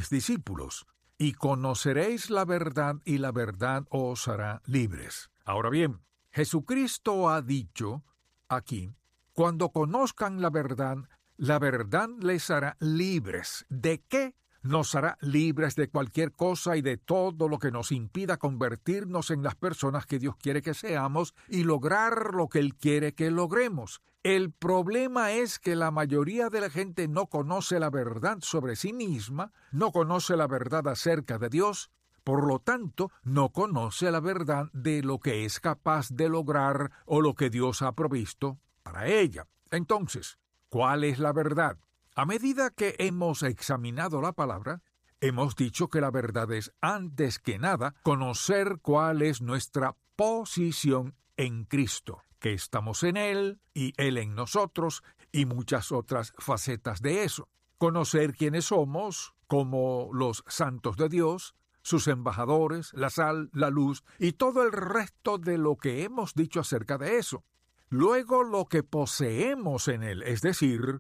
mis discípulos, y conoceréis la verdad, y la verdad os hará libres. Ahora bien, Jesucristo ha dicho aquí, cuando conozcan la verdad les hará libres. ¿De qué? Nos hará libres de cualquier cosa y de todo lo que nos impida convertirnos en las personas que Dios quiere que seamos y lograr lo que Él quiere que logremos. El problema es que la mayoría de la gente no conoce la verdad sobre sí misma, no conoce la verdad acerca de Dios, por lo tanto, no conoce la verdad de lo que es capaz de lograr o lo que Dios ha provisto para ella. Entonces, ¿cuál es la verdad? A medida que hemos examinado la palabra, hemos dicho que la verdad es, antes que nada, conocer cuál es nuestra posición en Cristo, que estamos en Él y Él en nosotros y muchas otras facetas de eso. Conocer quiénes somos como los santos de Dios, sus embajadores, la sal, la luz y todo el resto de lo que hemos dicho acerca de eso. Luego lo que poseemos en Él, es decir,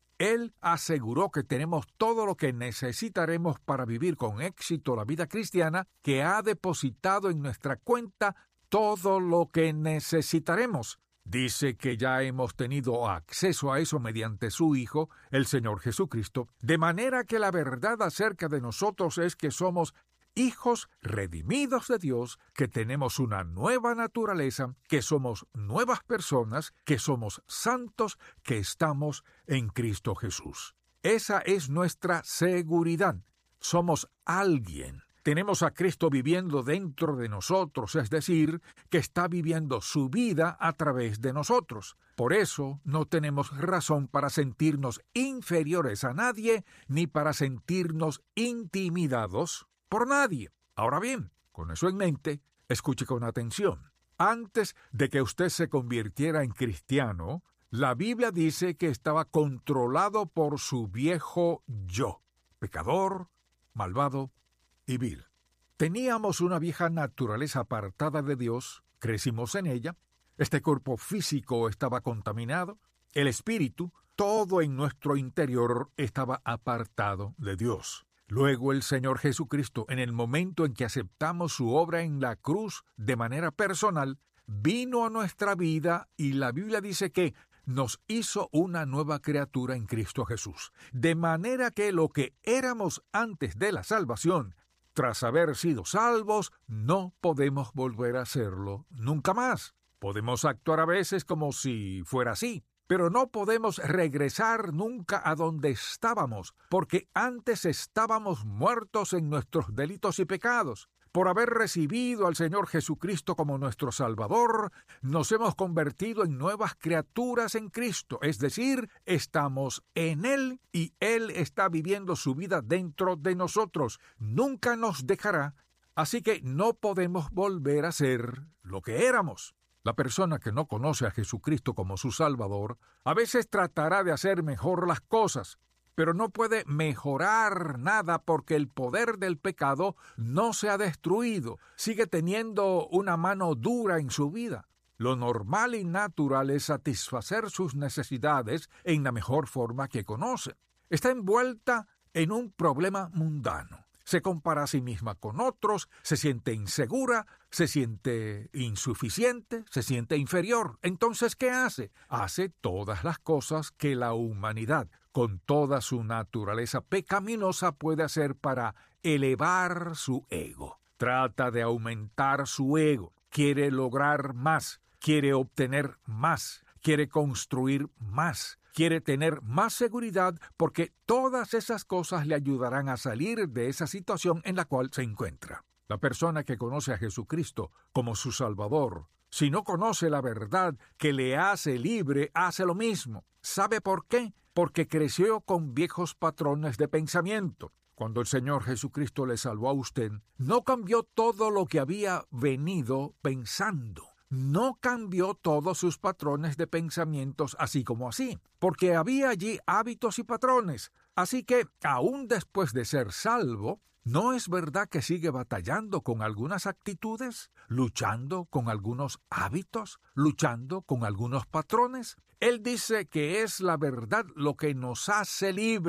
Él aseguró que tenemos todo lo que necesitaremos para vivir con éxito la vida cristiana, que ha depositado en nuestra cuenta todo lo que necesitaremos. Dice que ya hemos tenido acceso a eso mediante su Hijo, el Señor Jesucristo, de manera que la verdad acerca de nosotros es que somos hijos redimidos de Dios, que tenemos una nueva naturaleza, que somos nuevas personas, que somos santos, que estamos en Cristo Jesús. Esa es nuestra seguridad. Somos alguien. Tenemos a Cristo viviendo dentro de nosotros, es decir, que está viviendo su vida a través de nosotros. Por eso no tenemos razón para sentirnos inferiores a nadie, ni para sentirnos intimidados por nadie. Ahora bien, con eso en mente, escuche con atención. Antes de que usted se convirtiera en cristiano, la Biblia dice que estaba controlado por su viejo yo, pecador, malvado y vil. Teníamos una vieja naturaleza apartada de Dios, crecimos en ella, este cuerpo físico estaba contaminado, el espíritu, todo en nuestro interior estaba apartado de Dios. Luego el Señor Jesucristo, en el momento en que aceptamos su obra en la cruz de manera personal, vino a nuestra vida y la Biblia dice que nos hizo una nueva criatura en Cristo Jesús. De manera que lo que éramos antes de la salvación, tras haber sido salvos, no podemos volver a serlo nunca más. Podemos actuar a veces como si fuera así, pero no podemos regresar nunca a donde estábamos, porque antes estábamos muertos en nuestros delitos y pecados. Por haber recibido al Señor Jesucristo como nuestro Salvador, nos hemos convertido en nuevas criaturas en Cristo, es decir, estamos en Él y Él está viviendo su vida dentro de nosotros. Nunca nos dejará, así que no podemos volver a ser lo que éramos. La persona que no conoce a Jesucristo como su Salvador, a veces tratará de hacer mejor las cosas, pero no puede mejorar nada porque el poder del pecado no se ha destruido, sigue teniendo una mano dura en su vida. Lo normal y natural es satisfacer sus necesidades en la mejor forma que conoce. Está envuelta en un problema mundano. Se compara a sí misma con otros, se siente insegura, se siente insuficiente, se siente inferior. Entonces, ¿qué hace? Hace todas las cosas que la humanidad, con toda su naturaleza pecaminosa, puede hacer para elevar su ego. Trata de aumentar su ego, quiere lograr más, quiere obtener más, quiere construir más. Quiere tener más seguridad porque todas esas cosas le ayudarán a salir de esa situación en la cual se encuentra. La persona que conoce a Jesucristo como su Salvador, si no conoce la verdad que le hace libre, hace lo mismo. ¿Sabe por qué? Porque creció con viejos patrones de pensamiento. Cuando el Señor Jesucristo le salvó a usted, no cambió todo lo que había venido pensando. No cambió todos sus patrones de pensamientos así como así, porque había allí hábitos y patrones. Así que, aún después de ser salvo, ¿no es verdad que sigue batallando con algunas actitudes? ¿Luchando con algunos hábitos? ¿Luchando con algunos patrones? Él dice que es la verdad lo que nos hace libres.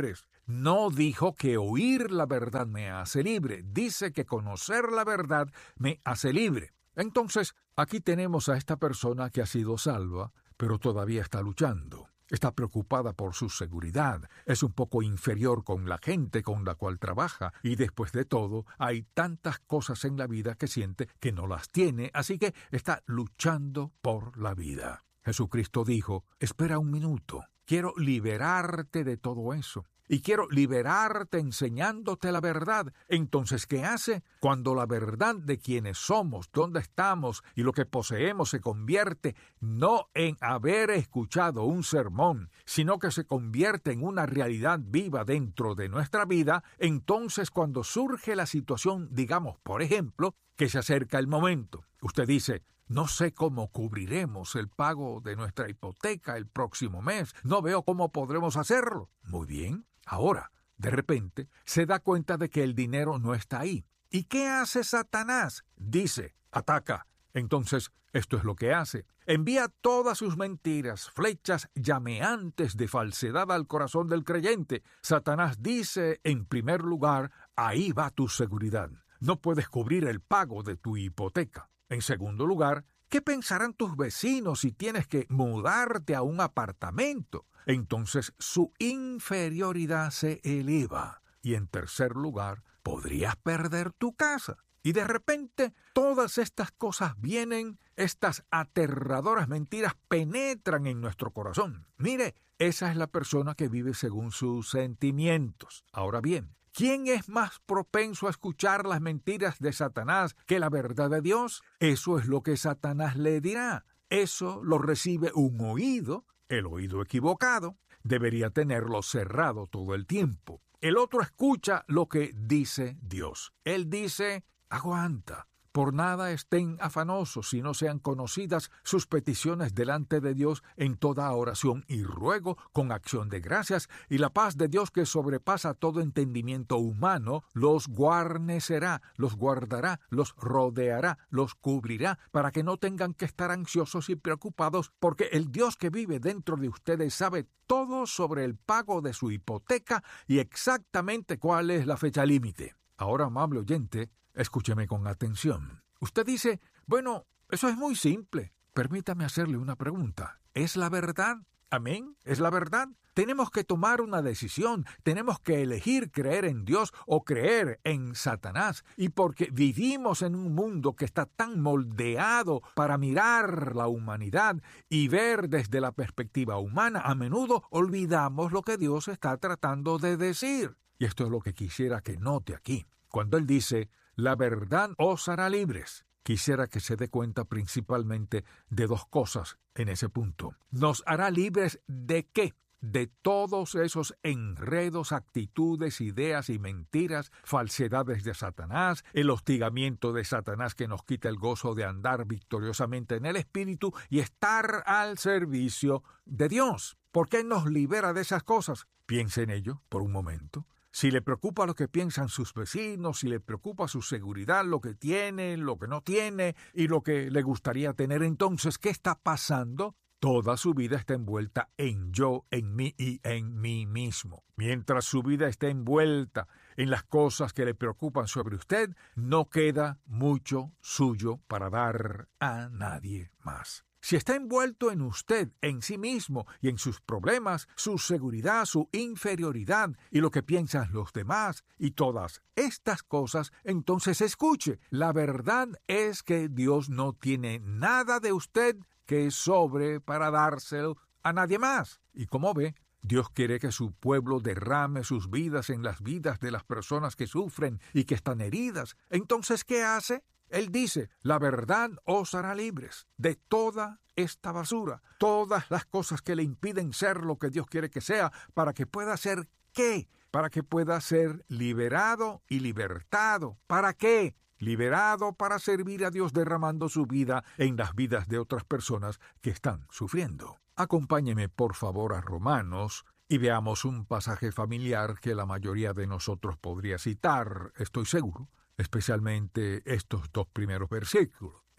No dijo que oír la verdad me hace libre. Dice que conocer la verdad me hace libre. Entonces, aquí tenemos a esta persona que ha sido salva, pero todavía está luchando. Está preocupada por su seguridad. Es un poco inferior con la gente con la cual trabaja. Y después de todo, hay tantas cosas en la vida que siente que no las tiene. Así que está luchando por la vida. Jesucristo dijo, espera un minuto. Quiero liberarte de todo eso. Y quiero liberarte enseñándote la verdad. Entonces, ¿qué hace? Cuando la verdad de quiénes somos, dónde estamos y lo que poseemos se convierte no en haber escuchado un sermón, sino que se convierte en una realidad viva dentro de nuestra vida, entonces cuando surge la situación, digamos, por ejemplo, que se acerca el momento, usted dice, no sé cómo cubriremos el pago de nuestra hipoteca el próximo mes. No veo cómo podremos hacerlo. Muy bien. Ahora, de repente, se da cuenta de que el dinero no está ahí. ¿Y qué hace Satanás? Dice, ataca. Entonces, esto es lo que hace. Envía todas sus mentiras, flechas llameantes de falsedad al corazón del creyente. Satanás dice, en primer lugar, ahí va tu seguridad. No puedes cubrir el pago de tu hipoteca. En segundo lugar, ¿qué pensarán tus vecinos si tienes que mudarte a un apartamento? Entonces su inferioridad se eleva. Y en tercer lugar, podrías perder tu casa. Y de repente, todas estas cosas vienen, estas aterradoras mentiras penetran en nuestro corazón. Mire, esa es la persona que vive según sus sentimientos. Ahora bien, ¿quién es más propenso a escuchar las mentiras de Satanás que la verdad de Dios? Eso es lo que Satanás le dirá. Eso lo recibe un oído, el oído equivocado. Debería tenerlo cerrado todo el tiempo. El otro escucha lo que dice Dios. Él dice, aguanta. Por nada estén afanosos, si no sean conocidas sus peticiones delante de Dios en toda oración y ruego con acción de gracias, y la paz de Dios que sobrepasa todo entendimiento humano, los guarnecerá, los guardará, los rodeará, los cubrirá, para que no tengan que estar ansiosos y preocupados, porque el Dios que vive dentro de ustedes sabe todo sobre el pago de su hipoteca y exactamente cuál es la fecha límite. Ahora, amable oyente, escúcheme con atención. Usted dice, bueno, eso es muy simple. Permítame hacerle una pregunta. ¿Es la verdad? ¿Amén? ¿Es la verdad? Tenemos que tomar una decisión. Tenemos que elegir creer en Dios o creer en Satanás. Y porque vivimos en un mundo que está tan moldeado para mirar la humanidad y ver desde la perspectiva humana, a menudo olvidamos lo que Dios está tratando de decir. Y esto es lo que quisiera que note aquí. Cuando Él dice, la verdad os hará libres, quisiera que se dé cuenta principalmente de dos cosas en ese punto. ¿Nos hará libres de qué? De todos esos enredos, actitudes, ideas y mentiras, falsedades de Satanás, el hostigamiento de Satanás que nos quita el gozo de andar victoriosamente en el Espíritu y estar al servicio de Dios. ¿Por qué nos libera de esas cosas? Piense en ello por un momento. Si le preocupa lo que piensan sus vecinos, si le preocupa su seguridad, lo que tiene, lo que no tiene y lo que le gustaría tener, entonces, ¿qué está pasando? Toda su vida está envuelta en yo, en mí y en mí mismo. Mientras su vida está envuelta en las cosas que le preocupan sobre usted, no queda mucho suyo para dar a nadie más. Si está envuelto en usted, en sí mismo y en sus problemas, su seguridad, su inferioridad y lo que piensan los demás y todas estas cosas, entonces escuche, la verdad es que Dios no tiene nada de usted que sobre para dárselo a nadie más. Y como ve, Dios quiere que su pueblo derrame sus vidas en las vidas de las personas que sufren y que están heridas. Entonces, ¿qué hace? Él dice, la verdad os hará libres de toda esta basura, todas las cosas que le impiden ser lo que Dios quiere que sea, para que pueda ser ¿qué? Para que pueda ser liberado y libertado. ¿Para qué? Liberado para servir a Dios derramando su vida en las vidas de otras personas que están sufriendo. Acompáñeme por favor a Romanos y veamos un pasaje familiar que la mayoría de nosotros podría citar, estoy seguro. Especialmente estos dos primeros versículos.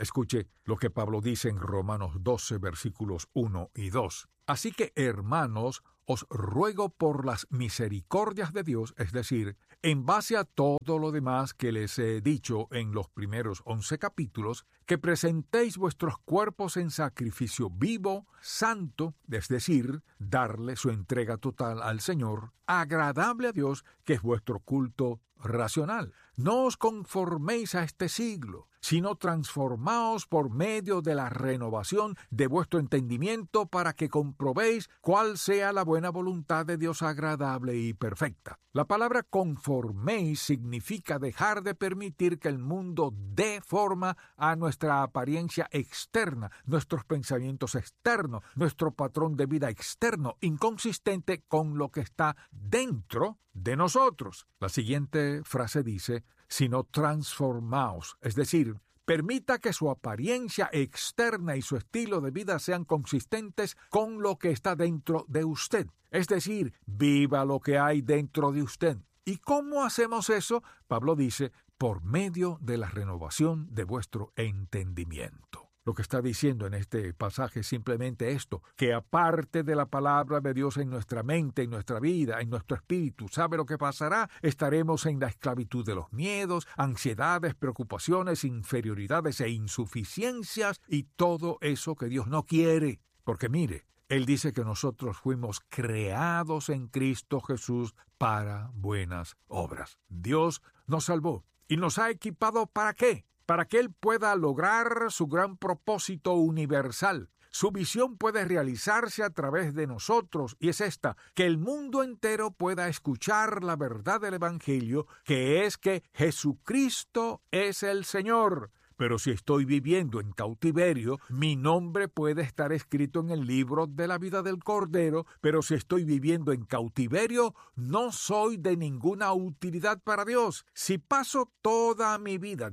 Escuche lo que Pablo dice en Romanos 12, versículos 1 y 2. Así que, hermanos, os ruego por las misericordias de Dios, es decir, en base a todo lo demás que les he dicho en los primeros 11 capítulos, que presentéis vuestros cuerpos en sacrificio vivo, santo, es decir, darle su entrega total al Señor, agradable a Dios, que es vuestro culto racional. No os conforméis a este siglo, sino transformaos por medio de la renovación de vuestro entendimiento para que comprobéis cuál sea la buena voluntad de Dios agradable y perfecta. La palabra conforméis significa dejar de permitir que el mundo dé forma a nuestra apariencia externa, nuestros pensamientos externos, nuestro patrón de vida externo, inconsistente con lo que está dentro de nosotros. La siguiente frase dice, sino transformaos, es decir, permita que su apariencia externa y su estilo de vida sean consistentes con lo que está dentro de usted. Es decir, viva lo que hay dentro de usted. ¿Y cómo hacemos eso? Pablo dice, por medio de la renovación de vuestro entendimiento. Lo que está diciendo en este pasaje es simplemente esto, que aparte de la palabra de Dios en nuestra mente, en nuestra vida, en nuestro espíritu, ¿sabe lo que pasará? Estaremos en la esclavitud de los miedos, ansiedades, preocupaciones, inferioridades e insuficiencias y todo eso que Dios no quiere. Porque mire, Él dice que nosotros fuimos creados en Cristo Jesús para buenas obras. Dios nos salvó y nos ha equipado ¿para qué? Para que Él pueda lograr su gran propósito universal. Su visión puede realizarse a través de nosotros, y es esta, que el mundo entero pueda escuchar la verdad del Evangelio, que es que Jesucristo es el Señor. Pero si estoy viviendo en cautiverio, mi nombre puede estar escrito en el libro de la vida del Cordero, pero si estoy viviendo en cautiverio, no soy de ninguna utilidad para Dios. Si paso toda mi vida,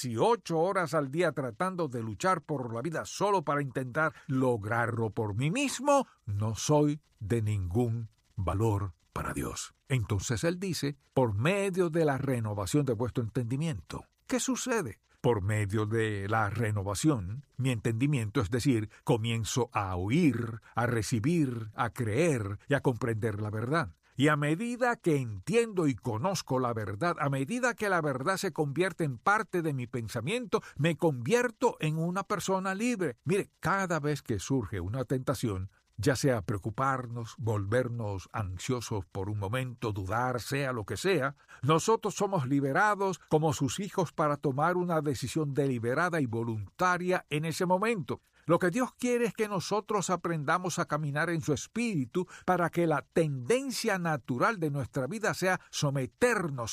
18 horas al día, tratando de luchar por la vida solo para intentar lograrlo por mí mismo, no soy de ningún valor para Dios. Entonces Él dice, por medio de la renovación de vuestro entendimiento. ¿Qué sucede? Por medio de la renovación, mi entendimiento, es decir, comienzo a oír, a recibir, a creer y a comprender la verdad. Y a medida que entiendo y conozco la verdad, a medida que la verdad se convierte en parte de mi pensamiento, me convierto en una persona libre. Mire, cada vez que surge una tentación, ya sea preocuparnos, volvernos ansiosos por un momento, dudar, sea lo que sea, nosotros somos liberados como sus hijos para tomar una decisión deliberada y voluntaria en ese momento. Lo que Dios quiere es que nosotros aprendamos a caminar en su espíritu para que la tendencia natural de nuestra vida sea someternos.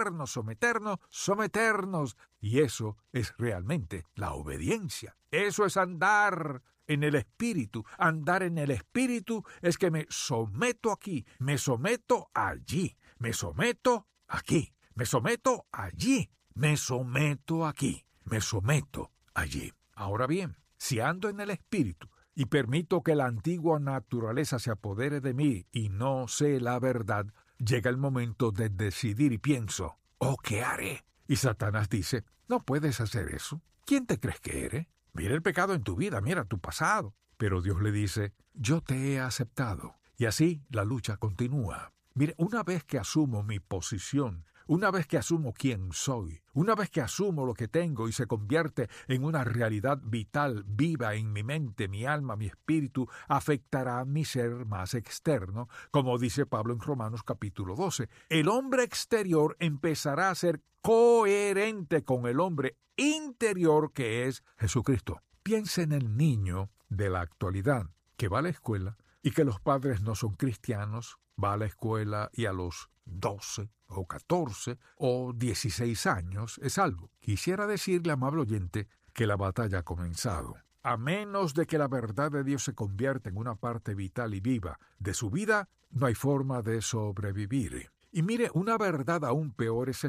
Y eso es realmente la obediencia. Eso es andar en el Espíritu. Andar en el Espíritu es que me someto aquí, me someto allí, me someto aquí, me someto allí, me someto aquí, me someto allí. Ahora bien, si ando en el Espíritu y permito que la antigua naturaleza se apodere de mí y no sé la verdad, llega el momento de decidir y pienso, ¿qué haré? Y Satanás dice, no puedes hacer eso. ¿Quién te crees que eres? Mira el pecado en tu vida, mira tu pasado. Pero Dios le dice, yo te he aceptado. Y así la lucha continúa. Mire, una vez que asumo mi posición, una vez que asumo quién soy, una vez que asumo lo que tengo y se convierte en una realidad vital, viva en mi mente, mi alma, mi espíritu, afectará a mi ser más externo, como dice Pablo en Romanos capítulo 12. El hombre exterior empezará a ser coherente con el hombre interior que es Jesucristo. Piensa en el niño de la actualidad que va a la escuela y que los padres no son cristianos, va a la escuela y a los 12 o 14 o 16 años es salvo. Quisiera decirle, amable oyente, que la batalla ha comenzado. A menos de que la verdad de Dios se convierta en una parte vital y viva de su vida, no hay forma de sobrevivir. Y mire, una verdad aún peor es esta,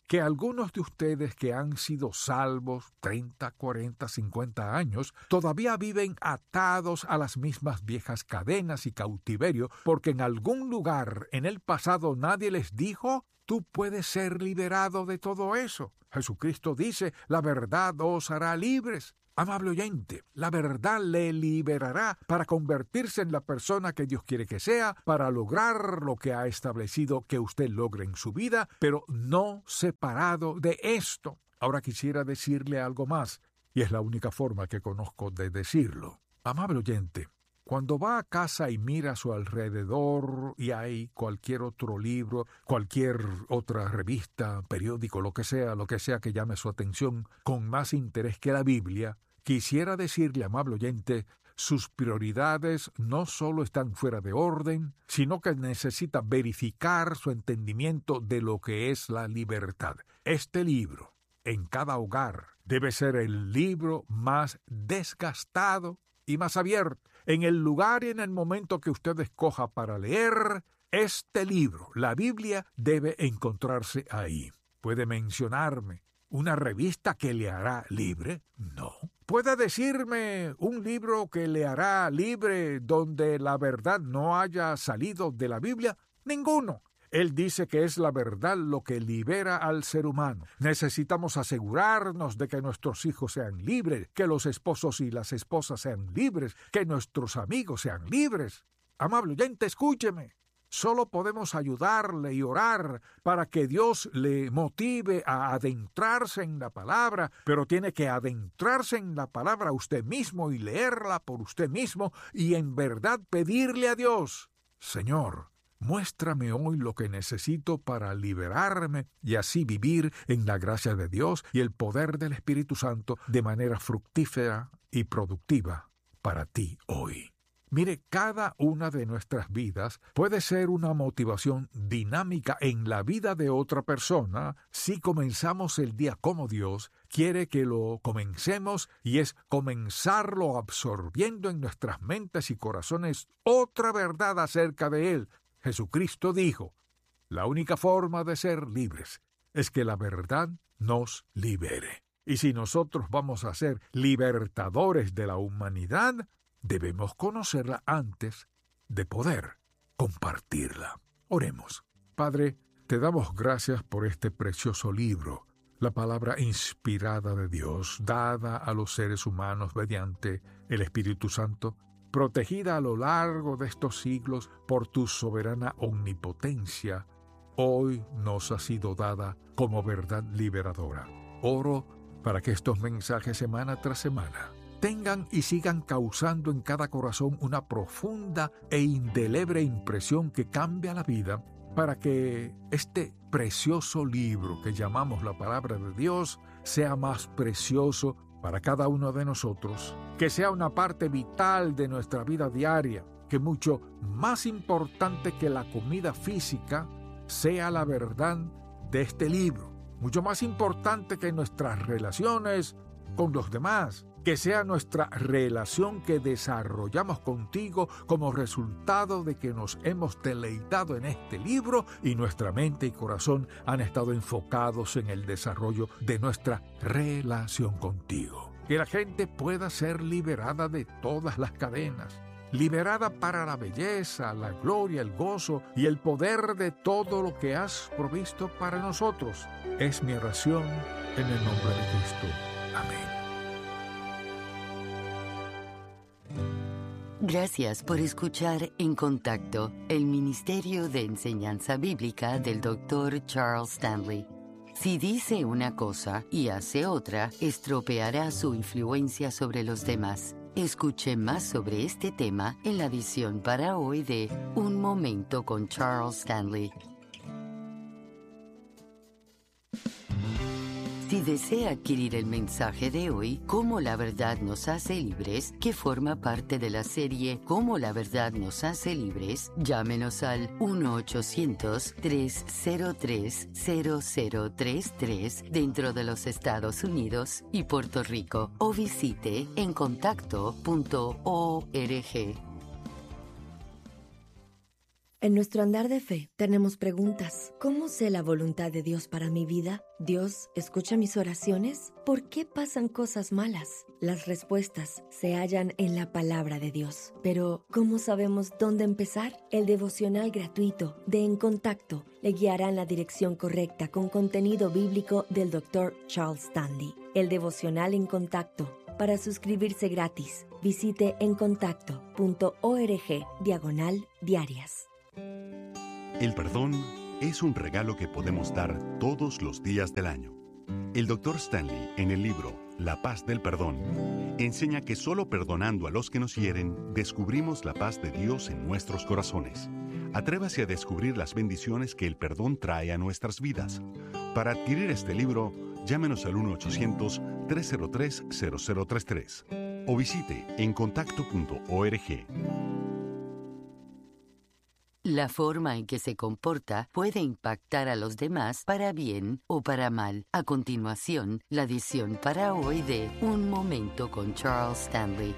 que algunos de ustedes que han sido salvos 30, 40, 50 años, todavía viven atados a las mismas viejas cadenas y cautiverio, porque en algún lugar en el pasado nadie les dijo: tú puedes ser liberado de todo eso. Jesucristo dice: la verdad os hará libres. Amable oyente, la verdad le liberará para convertirse en la persona que Dios quiere que sea, para lograr lo que ha establecido que usted logre en su vida, pero no separado de esto. Ahora quisiera decirle algo más, y es la única forma que conozco de decirlo. Amable oyente, cuando va a casa y mira a su alrededor y hay cualquier otro libro, cualquier otra revista, periódico, lo que sea que llame su atención con más interés que la Biblia, quisiera decirle, amable oyente, sus prioridades no solo están fuera de orden, sino que necesita verificar su entendimiento de lo que es la libertad. Este libro, en cada hogar, debe ser el libro más desgastado y más abierto. En el lugar y en el momento que usted escoja para leer este libro, la Biblia, debe encontrarse ahí. ¿Puede mencionarme una revista que le hará libre? No. ¿Puede decirme un libro que le hará libre donde la verdad no haya salido de la Biblia? Ninguno. Él dice que es la verdad lo que libera al ser humano. Necesitamos asegurarnos de que nuestros hijos sean libres, que los esposos y las esposas sean libres, que nuestros amigos sean libres. Amable oyente, escúcheme. Solo podemos ayudarle y orar para que Dios le motive a adentrarse en la palabra, pero tiene que adentrarse en la palabra usted mismo y leerla por usted mismo y en verdad pedirle a Dios: Señor, muéstrame hoy lo que necesito para liberarme y así vivir en la gracia de Dios y el poder del Espíritu Santo de manera fructífera y productiva para ti hoy. Mire, cada una de nuestras vidas puede ser una motivación dinámica en la vida de otra persona si comenzamos el día como Dios quiere que lo comencemos, y es comenzarlo absorbiendo en nuestras mentes y corazones otra verdad acerca de Él. Jesucristo dijo: la única forma de ser libres es que la verdad nos libere. Y si nosotros vamos a ser libertadores de la humanidad, debemos conocerla antes de poder compartirla. Oremos. Padre, te damos gracias por este precioso libro, la palabra inspirada de Dios, dada a los seres humanos mediante el Espíritu Santo, protegida a lo largo de estos siglos por tu soberana omnipotencia, hoy nos ha sido dada como verdad liberadora. Oro para que estos mensajes semana tras semana tengan y sigan causando en cada corazón una profunda e indeleble impresión que cambia la vida, para que este precioso libro que llamamos la palabra de Dios sea más precioso para cada uno de nosotros, que sea una parte vital de nuestra vida diaria, que mucho más importante que la comida física sea la verdad de este libro, mucho más importante que nuestras relaciones con los demás, que sea nuestra relación que desarrollamos contigo como resultado de que nos hemos deleitado en este libro y nuestra mente y corazón han estado enfocados en el desarrollo de nuestra relación contigo. Que la gente pueda ser liberada de todas las cadenas, liberada para la belleza, la gloria, el gozo y el poder de todo lo que has provisto para nosotros. Es mi oración en el nombre de Cristo. Amén. Gracias por escuchar En Contacto, el Ministerio de Enseñanza Bíblica del Dr. Charles Stanley. Si dice una cosa y hace otra, estropeará su influencia sobre los demás. Escuche más sobre este tema en la edición para hoy de Un Momento con Charles Stanley. Si desea adquirir el mensaje de hoy, Cómo la verdad nos hace libres, que forma parte de la serie Cómo la verdad nos hace libres, llámenos al 1-800-303-0033 dentro de los Estados Unidos y Puerto Rico, o visite encontacto.org. En nuestro andar de fe tenemos preguntas. ¿Cómo sé la voluntad de Dios para mi vida? ¿Dios escucha mis oraciones? ¿Por qué pasan cosas malas? Las respuestas se hallan en la palabra de Dios. Pero, ¿cómo sabemos dónde empezar? El devocional gratuito de En Contacto le guiará en la dirección correcta con contenido bíblico del Dr. Charles Stanley. El devocional En Contacto. Para suscribirse gratis, visite encontacto.org/diarias. El perdón es un regalo que podemos dar todos los días del año. El Dr. Stanley, en el libro La paz del perdón, enseña que solo perdonando a los que nos hieren, descubrimos la paz de Dios en nuestros corazones. Atrévase a descubrir las bendiciones que el perdón trae a nuestras vidas. Para adquirir este libro, llámenos al 1-800-303-0033 o visite encontacto.org. La forma en que se comporta puede impactar a los demás para bien o para mal. A continuación, la edición para hoy de Un Momento con Charles Stanley.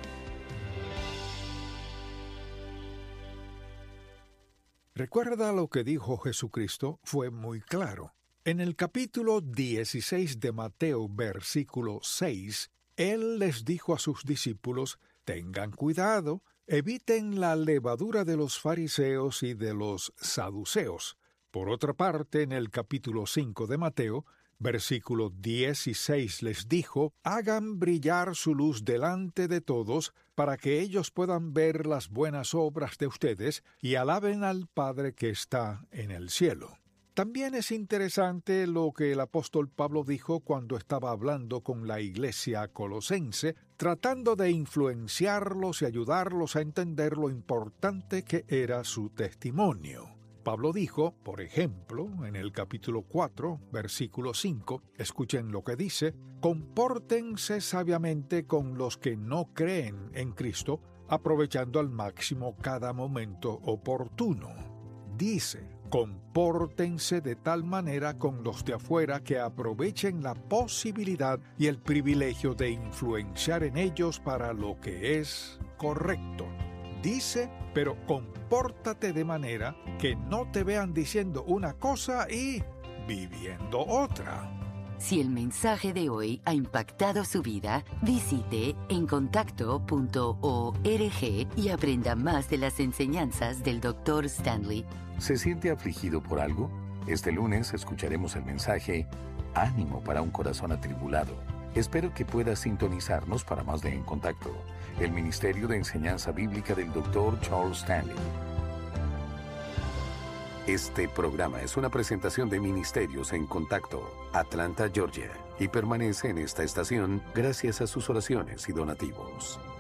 Recuerda lo que dijo Jesucristo, fue muy claro. En el capítulo 16 de Mateo, versículo 6, Él les dijo a sus discípulos: tengan cuidado, eviten la levadura de los fariseos y de los saduceos. Por otra parte, en el capítulo 5 de Mateo, versículo 16 les dijo: hagan brillar su luz delante de todos, para que ellos puedan ver las buenas obras de ustedes y alaben al Padre que está en el cielo. También es interesante lo que el apóstol Pablo dijo cuando estaba hablando con la iglesia colosense, tratando de influenciarlos y ayudarlos a entender lo importante que era su testimonio. Pablo dijo, por ejemplo, en el capítulo 4, versículo 5, escuchen lo que dice: compórtense sabiamente con los que no creen en Cristo, aprovechando al máximo cada momento oportuno. Dice: compórtense de tal manera con los de afuera que aprovechen la posibilidad y el privilegio de influenciar en ellos para lo que es correcto. Dice, pero compórtate de manera que no te vean diciendo una cosa y viviendo otra. Si el mensaje de hoy ha impactado su vida, visite encontacto.org y aprenda más de las enseñanzas del Dr. Stanley. ¿Se siente afligido por algo? Este lunes escucharemos el mensaje Ánimo para un corazón atribulado. Espero que pueda sintonizarnos para más de En Contacto, el Ministerio de Enseñanza Bíblica del Dr. Charles Stanley. Este programa es una presentación de Ministerios En Contacto, Atlanta, Georgia, y permanece en esta estación gracias a sus oraciones y donativos.